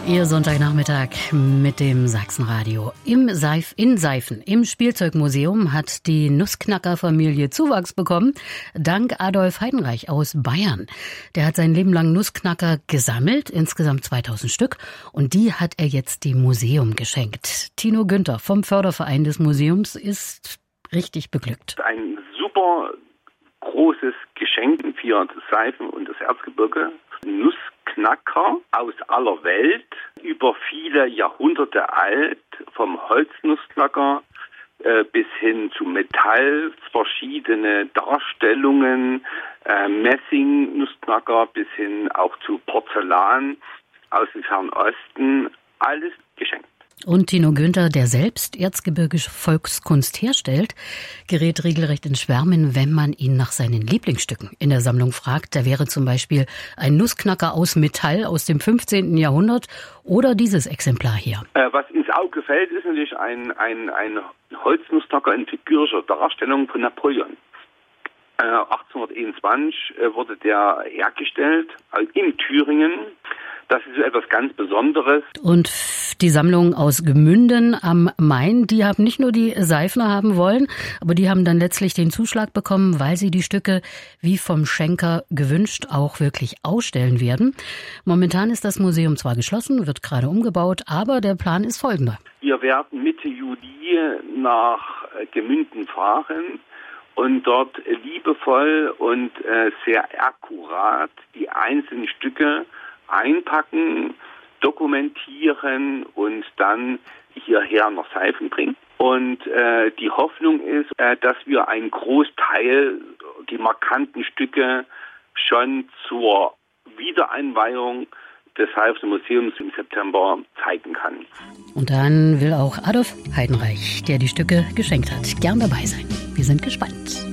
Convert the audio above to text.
Ihr Sonntagnachmittag mit dem Sachsenradio. In Seifen, im Spielzeugmuseum hat die Nussknacker-Familie Zuwachs bekommen, dank Adolf Heidenreich aus Bayern. Der hat sein Leben lang Nussknacker gesammelt, insgesamt 2000 Stück, und die hat er jetzt dem Museum geschenkt. Tino Günther vom Förderverein des Museums ist richtig beglückt. Ein super großes Geschenk für Seifen und das Erzgebirge. Nussknacker aus aller Welt, über viele Jahrhunderte alt, vom Holznussknacker bis hin zu Metall, verschiedene Darstellungen, Messing-Nussknacker bis hin auch zu Porzellan aus dem Fernosten, alles geschenkt. Und Tino Günther, der selbst erzgebirgische Volkskunst herstellt, gerät regelrecht in Schwärmen, wenn man ihn nach seinen Lieblingsstücken in der Sammlung fragt. Da wäre zum Beispiel ein Nussknacker aus Metall aus dem 15. Jahrhundert oder dieses Exemplar hier. Was ins Auge fällt, ist natürlich ein Holznussknacker in figurischer Darstellung von Napoleon. 1821 wurde der hergestellt in Thüringen. Das ist etwas ganz Besonderes. Und die Sammlung aus Gmünden am Main, die haben nicht nur die Seifner haben wollen, aber die haben dann letztlich den Zuschlag bekommen, weil sie die Stücke wie vom Schenker gewünscht auch wirklich ausstellen werden. Momentan ist das Museum zwar geschlossen, wird gerade umgebaut, aber der Plan ist folgender. Wir werden Mitte Juli nach Gmünden fahren und dort liebevoll und sehr akkurat die einzelnen Stücke einpacken, dokumentieren und dann hierher nach Seifen bringen. Und die Hoffnung ist, dass wir einen Großteil, die markanten Stücke, schon zur Wiedereinweihung des Seifener Museums im September zeigen kann. Und dann will auch Adolf Heidenreich, der die Stücke geschenkt hat, gern dabei sein. Wir sind gespannt.